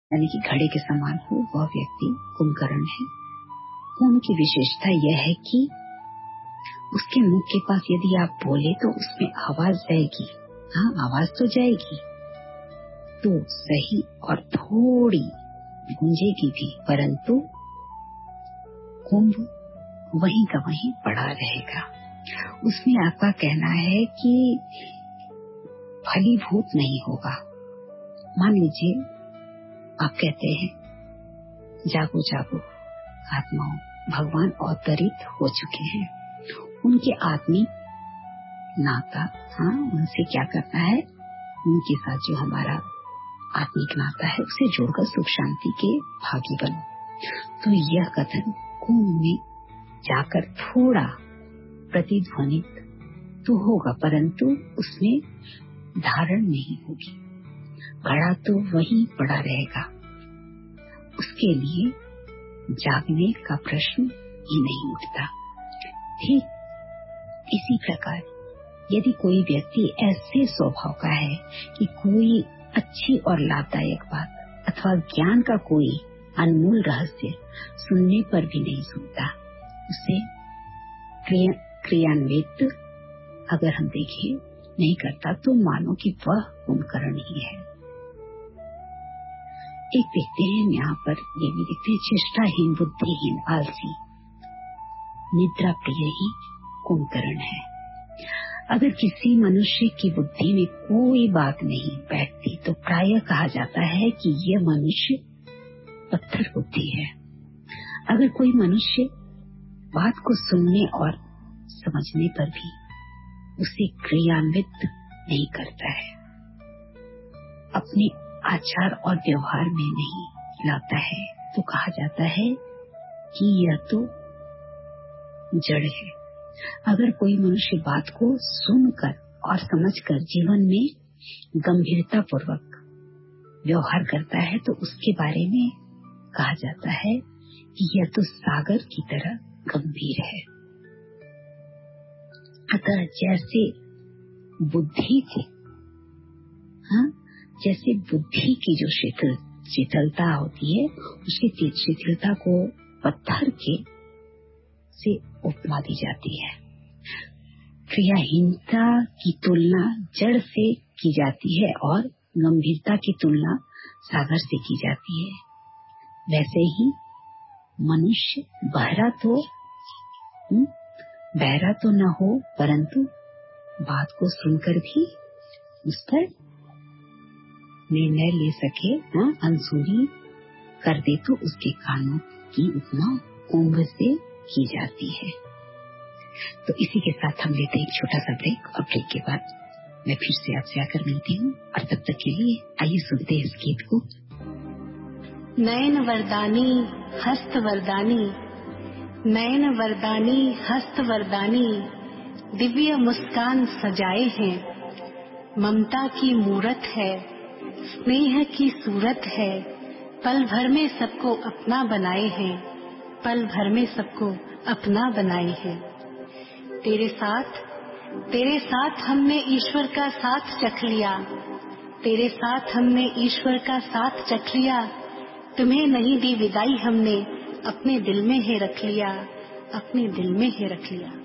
यानी कि घड़े के समान हो, वह व्यक्ति कुंभकर्ण है। कुंभ की विशेषता यह है कि उसके मुख के पास यदि आप बोले तो उसमें आवाज जाएगी। हाँ, आवाज तो जाएगी तो सही और थोड़ी गूंजेगी भी, परंतु कुंभ वहीं का वहीं पड़ा रहेगा। उसमें आपका कहना है कि फलीभूत नहीं होगा। मान लीजिए आप कहते हैं जागो जागो आत्माओं, भगवान अवतरित हो चुके हैं। उनके आत्मिक नाता, हाँ, उनसे क्या करना है, उनके साथ जो हमारा आत्मिक नाता है उसे जोड़कर सुख शांति के भागी बनो। तो यह कथन कुंभ में जाकर थोड़ा प्रतिध्वनित तो होगा, परंतु उसमें धारण नहीं होगी। घड़ा तो वहीं पड़ा रहेगा। उसके लिए जागने का प्रश्न ही नहीं उठता। ठीक इसी प्रकार यदि कोई व्यक्ति ऐसे स्वभाव का है कि कोई अच्छी और लाभदायक बात अथवा ज्ञान का कोई अनमोल रहस्य सुनने पर भी नहीं सुनता, उसे क्रियान्वित अगर हम देखें नहीं करता, तो मानो कि वह कुंभकर्ण ही है। एक देखते हैं यहाँ पर, ये भी देखते हैं, चेष्टाहीन, बुद्धिहीन, आलसी, निद्रा प्रिय ही कुंभकर्ण है। अगर किसी मनुष्य की बुद्धि में कोई बात नहीं बैठती तो प्रायः कहा जाता है कि यह मनुष्य पत्थर बुद्धि है। अगर कोई मनुष्य बात को सुनने और समझने पर भी उसे क्रियान्वित नहीं करता है, अपने आचार और व्यवहार में नहीं लाता है, तो कहा जाता है कि यह तो जड़ है। अगर कोई मनुष्य बात को सुनकर और समझकर जीवन में गंभीरता पूर्वक व्यवहार करता है तो उसके बारे में कहा जाता है कि यह तो सागर की तरह गंभीर है। अतः जैसे बुद्धि की, हाँ, जैसे बुद्धि की जो शीतलता होती है, उसकी शिथिलता को पत्थर के से उपमा दी जाती है। क्रियाहीनता की तुलना जड़ से की जाती है और गंभीरता की तुलना सागर से की जाती है। वैसे ही मनुष्य बहरा तो न हो, परंतु बात को सुनकर भी उस पर निर्णय ले सके, अनसुनी कर दे, तो उसके कानों की उपमा कुंभ से की जाती है। तो इसी के साथ हम लेते हैं एक छोटा सा ब्रेक, और ब्रेक के बाद मैं फिर से आपसे आकर मिलती हूँ, और तब तक के लिए आइए सुनते हैं इस गीत को। नयन वरदानी हस्त वरदानी, नयन वरदानी हस्त वरदानी, दिव्य मुस्कान सजाए हैं, ममता की मूरत है, स्नेह की सूरत है, पल भर में सबको अपना बनाए हैं, पल भर में सबको अपना बनाए हैं। तेरे साथ हमने ईश्वर का साथ चख लिया, तेरे साथ हमने ईश्वर का साथ चख लिया, तुम्हें नहीं दी विदाई हमने, अपने दिल में ही रख लिया, अपने दिल में ही रख लिया।